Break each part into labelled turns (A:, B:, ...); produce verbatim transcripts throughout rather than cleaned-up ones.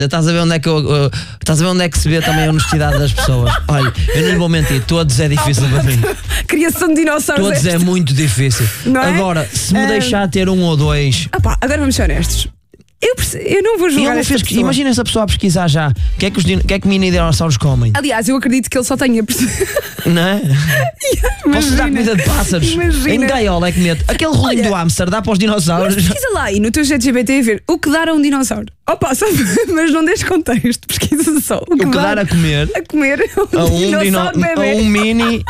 A: estás a ver onde é que eu, eu, estás a ver onde é que se vê também a honestidade das pessoas. Olha, eu não lhe vou mentir, todos é difícil para mim.
B: Criação de dinossauros.
A: Todos é muito difícil.
B: Não é?
A: Agora, se me
B: Um...
A: deixar ter um ou dois.
B: Ah pá, agora vamos ser honestos. Eu, perce... eu não vou julgar esta
A: fez...
B: pessoa.
A: Imagina essa pessoa a pesquisar já. O que é que, os din... que, é que mini dinossauros comem?
B: Aliás, eu acredito que ele só tenha percebido.
A: Não é? Posso dar comida de pássaros?
B: Imagina.
A: Em gaiola é que meto. Aquele rolinho do hamster dá para os dinossauros.
B: Mas pesquisa lá aí no teu chat G P T a ver o que dar a um dinossauro. Opa, só... mas não deixes contexto, pesquisa só.
A: O que, o que dar a comer
B: a comer um
A: a um,
B: dinossauro
A: dino...
B: bebê.
A: a um mini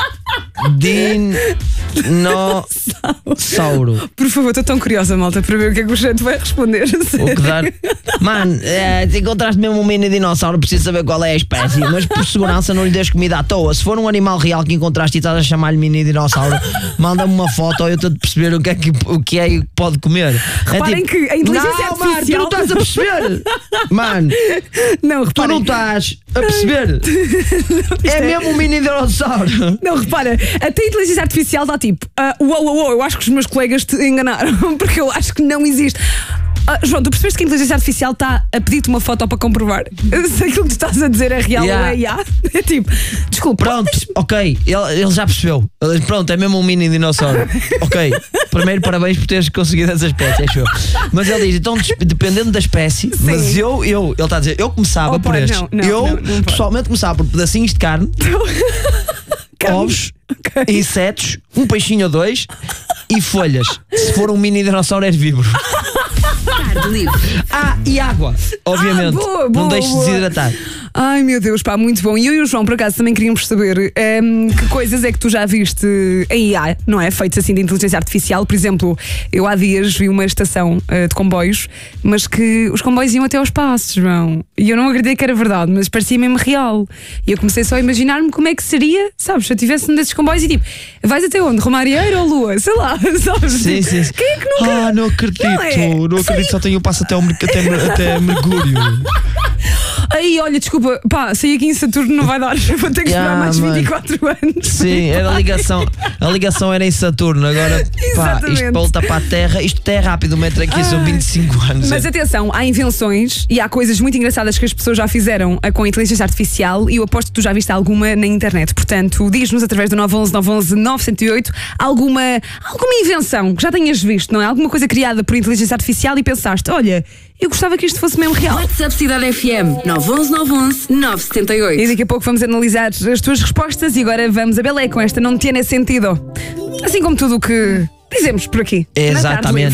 A: dinossauro.
B: Por favor, estou tão curiosa, malta, para ver o que é que o chat vai responder.
A: O que dar. Mano, é, se encontraste mesmo um mini dinossauro, preciso saber qual é a espécie. Mas por segurança não lhe des comida à toa. Se for um animal real que encontraste e estás a chamar-lhe mini dinossauro, manda-me uma foto ou eu estou a perceber o que é que, o que, é que pode comer.
B: Reparem
A: é tipo,
B: que a inteligência
A: não,
B: artificial.
A: Mano, tu não estás a perceber. Mano,
B: não,
A: tu não estás a perceber. É, é mesmo um mini dinossauro.
B: Não, repara, até a inteligência artificial dá tipo, uh, uou, uou, uou, eu acho que os meus colegas te enganaram, porque eu acho que não existe. Uh, João, tu percebeste que a inteligência artificial está a pedir-te uma foto para comprovar se aquilo que tu estás a dizer é real
A: yeah.
B: ou é I A? É tipo, desculpa.
A: Pronto,
B: deixa...
A: ok, ele, ele já percebeu. Ele, pronto, é mesmo um mini dinossauro. Ok, primeiro parabéns por teres conseguido essa espécie, acho eu. Mas ele diz, então dependendo da espécie, sim. Mas eu, eu, ele está a dizer, eu começava oh, por estes. Não, não, eu não, não pessoalmente começava por pedacinhos de carne, ovos, okay. Insetos, um peixinho ou dois e folhas. Se for um mini dinossauro, és vivo. Ah, e água, obviamente. Ah, boa, boa, não deixes de desidratar.
B: Ai meu Deus, pá, muito bom. E eu e o João, por acaso, também queríamos saber um, que coisas é que tu já viste em I A, não é? Feitos assim de inteligência artificial. Por exemplo, eu há dias vi uma estação uh, de comboios, mas que os comboios iam até ao espaço, João. E eu não acreditei que era verdade, mas parecia mesmo real. E eu comecei só a imaginar-me como é que seria, sabes, se eu estivesse num desses comboios e tipo, vais até onde? Romarieiro ou Lua? Sei lá, sabes?
A: Sim, sim, sim.
B: Quem é que nunca...
A: Ah, não acredito, não, é? não acredito, sim. Só tenho o passo até, o, até, até Mergulho.
B: Aí, olha, desculpa, pá, saí aqui em Saturno, não vai dar, vou ter que esperar yeah, mais vinte e quatro mano. anos.
A: Sim, era a ligação, a ligação era em Saturno, agora pá, isto volta para a Terra, isto até é rápido, o metro aqui ah, são vinte e cinco anos.
B: Mas é. Atenção, há invenções e há coisas muito engraçadas que as pessoas já fizeram com a inteligência artificial e eu aposto que tu já viste alguma na internet. Portanto, diz-nos através do nove um um nove um um nove zero oito alguma, alguma invenção que já tenhas visto, não é? Alguma coisa criada por inteligência artificial e pensaste, olha, eu gostava que isto fosse mesmo real.
C: WhatsApp Cidade F M nove um um nove um um nove sete oito.
B: E daqui a pouco vamos analisar as tuas respostas e agora vamos a Belé com esta Não Tiene Sentido. Assim como tudo o que dizemos por aqui.
A: Exatamente.